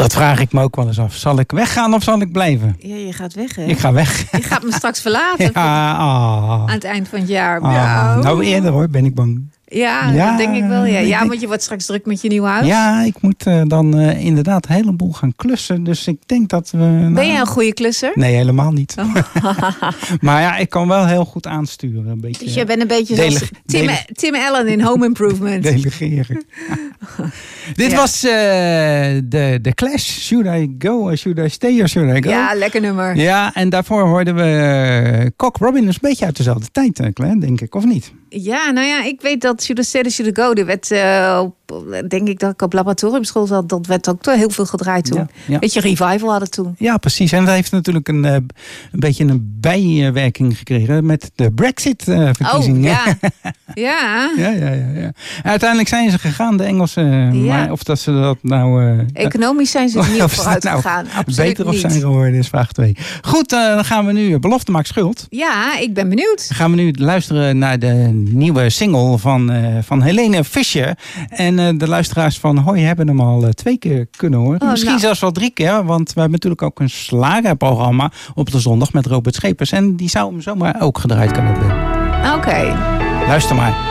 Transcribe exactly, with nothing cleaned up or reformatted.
Dat vraag ik me ook wel eens af. Zal ik weggaan of zal ik blijven? Ja, je gaat weg, hè? Ik ga weg. Je gaat me straks verlaten. Ja, ah. Aan het eind van het jaar. Ah, Ja. nou, eerder hoor, ben ik bang. Ja, Ja, dat denk ik wel. Ja, ik ja denk- want je wordt straks druk met je nieuwe huis. Ja, ik moet uh, dan uh, inderdaad een heleboel gaan klussen. Dus ik denk dat we... Nou... Ben je een goede klusser? Nee, helemaal niet. Oh. Maar ja, ik kan wel heel goed aansturen. Een beetje, Dus jij bent een beetje Dele- zoals Tim, dele- Tim Allen in Home Improvement. delegeren. Dit Ja. was uh, de, de Clash. Should I go or should I stay or should I go? Ja, lekker nummer. Ja, en daarvoor hoorden we uh, Cock Robin. Dus een beetje uit dezelfde tijd, uh, Claire, denk ik, of niet? Ja, nou ja, ik weet dat Should I Stay or Should I Go, die werd, uh, op, denk ik dat ik op laboratoriumschool zat, dat werd ook heel veel gedraaid toen. Ja, ja. Weet je, revival hadden toen. Ja, precies. En dat heeft natuurlijk een, uh, een beetje een bijwerking gekregen met de Brexit-verkiezingen. Oh, ja. Ja. ja, ja, ja, ja. Uiteindelijk zijn ze gegaan, de Engelsen. Ja. Maar of dat ze dat nou... Uh, Economisch zijn ze niet of ze vooruit dat nou gegaan. Absoluut beter of niet. zijn geworden, is vraag twee. Goed, uh, dan gaan we nu Belofte maakt schuld. Ja, ik ben benieuwd. Dan gaan we nu luisteren naar de nieuwe single van, uh, van Helene Fischer. En uh, de luisteraars van Hoi hebben hem al uh, twee keer kunnen horen. Oh, Misschien nou. zelfs wel drie keer. Want we hebben natuurlijk ook een slagerprogramma op de zondag met Robert Schepers. En die zou hem zomaar ook gedraaid kunnen worden. Oké. Luister maar.